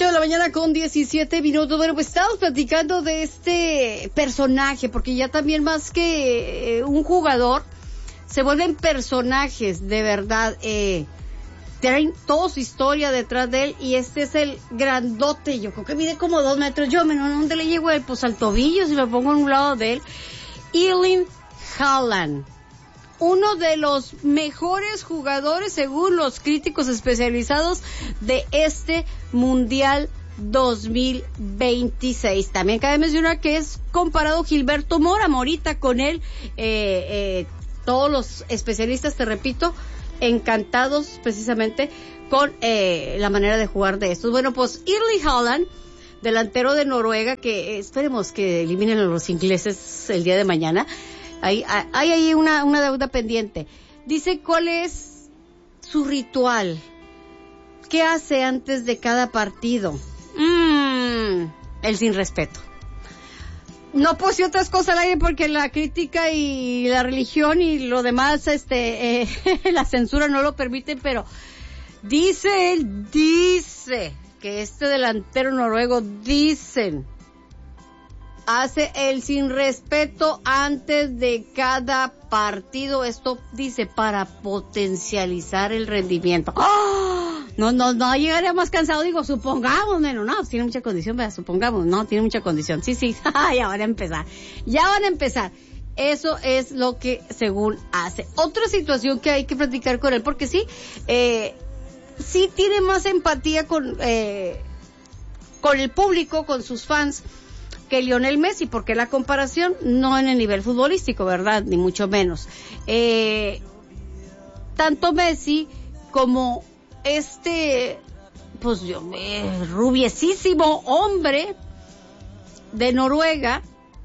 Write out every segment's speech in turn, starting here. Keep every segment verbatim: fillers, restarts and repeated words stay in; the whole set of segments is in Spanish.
ocho de la mañana con diecisiete minutos. Bueno, pues estamos platicando de este personaje, porque ya también más que eh, un jugador, se vuelven personajes, de verdad. Eh, tienen toda su historia detrás de él, y este es el grandote, yo creo que mide como dos metros. Yo, menos, ¿dónde le llego él? Pues al tobillo, si me pongo en un lado de él. Erling Haaland, uno de los mejores jugadores según los críticos especializados de este Mundial dos mil veintiséis. También cabe mencionar que es comparado Gilberto Mora, Morita, con él. Eh, eh, todos los especialistas, te repito, encantados precisamente con eh, la manera de jugar de estos. Bueno, pues Erling Haaland, delantero de Noruega, que eh, esperemos que eliminen a los ingleses el día de mañana. Hay ahí una, una deuda pendiente. Dice cuál es su ritual. ¿Qué hace antes de cada partido? Mm, el sin respeto. No puse otras cosas al aire porque la crítica y la religión y lo demás, este, eh, la censura no lo permiten, pero dice él, dice que este delantero noruego, dicen, hace el sin respeto antes de cada partido. Esto dice para potencializar el rendimiento. ¡Oh! No, no, no llegaría más cansado. Digo, supongamos, no, no, tiene mucha condición, ¿verdad? Supongamos, no, tiene mucha condición. Sí, sí, ya van a empezar. Ya van a empezar. Eso es lo que según hace. Otra situación que hay que platicar con él, porque sí, eh, sí tiene más empatía con, eh, con el público, con sus fans, que Lionel Messi, porque la comparación no en el nivel futbolístico, ¿verdad? Ni mucho menos. Eh, tanto Messi como este, pues yo, eh, rubiesísimo hombre de Noruega,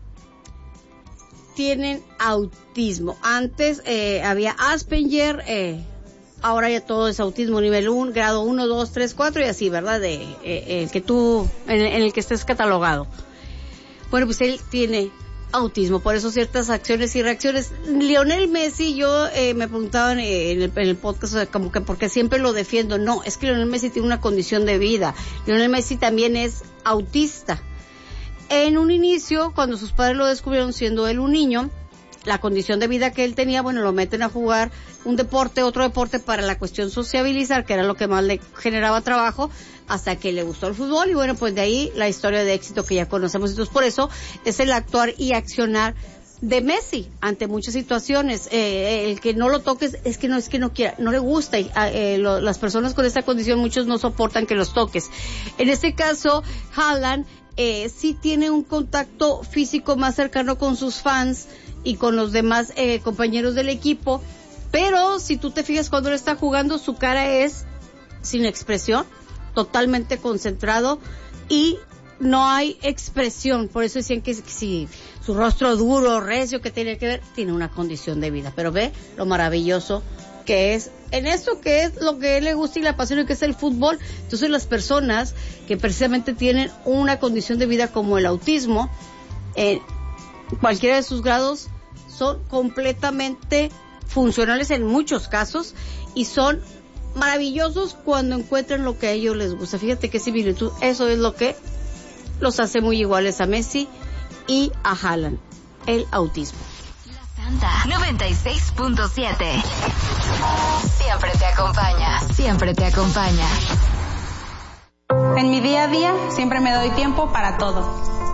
tienen autismo. Antes eh, había Asperger, eh, ahora ya todo es autismo nivel uno, grado uno, dos, tres, cuatro y así, ¿verdad? De, eh, el que tú, en, en el que estés catalogado. Bueno, pues él tiene autismo, por eso ciertas acciones y reacciones. Lionel Messi, yo eh, me preguntaban eh, en, el, en el podcast, o sea, como que porque siempre lo defiendo. No, es que Lionel Messi tiene una condición de vida. Lionel Messi también es autista. En un inicio, cuando sus padres lo descubrieron siendo él un niño, la condición de vida que él tenía, bueno, lo meten a jugar un deporte, otro deporte para la cuestión sociabilizar, que era lo que más le generaba trabajo, hasta que le gustó el fútbol, y bueno, pues de ahí la historia de éxito que ya conocemos. Entonces, por eso es el actuar y accionar de Messi ante muchas situaciones. Eh, el que no lo toques es que no es que no quiera, no le gusta, y eh, lo, las personas con esta condición, muchos no soportan que los toques. En este caso, Haaland eh, sí tiene un contacto físico más cercano con sus fans y con los demás eh, compañeros del equipo, pero si tú te fijas cuando él está jugando, su cara es sin expresión, totalmente concentrado, y no hay expresión. Por eso decían que, que si su rostro duro, recio, que tiene que ver, tiene una condición de vida. Pero ve lo maravilloso que es en esto, que es lo que a él le gusta y le apasiona, que es el fútbol. Entonces las personas que precisamente tienen una condición de vida como el autismo, eh, cualquiera de sus grados, son completamente funcionales en muchos casos, y son maravillosos cuando encuentran lo que a ellos les gusta. Fíjate qué similitud, eso es lo que los hace muy iguales a Messi y a Haaland, el autismo. La Santa noventa y seis punto siete. Siempre te acompaña, siempre te acompaña. En mi día a día siempre me doy tiempo para todo.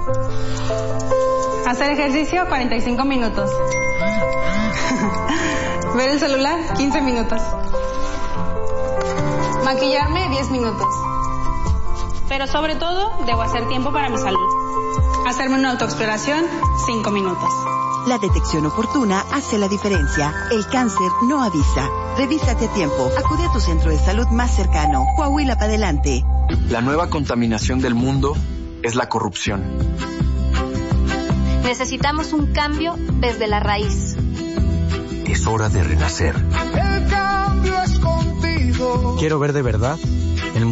Hacer ejercicio cuarenta y cinco minutos. Ver el celular quince minutos. Maquillarme diez minutos. Pero sobre todo debo hacer tiempo para mi salud. Hacerme una autoexploración cinco minutos. La detección oportuna hace la diferencia. El cáncer no avisa. Revísate a tiempo. Acude a tu centro de salud más cercano. Coahuila para adelante. La nueva contaminación del mundo es la corrupción. Necesitamos un cambio desde la raíz. Es hora de renacer. El cambio es contigo. Quiero ver de verdad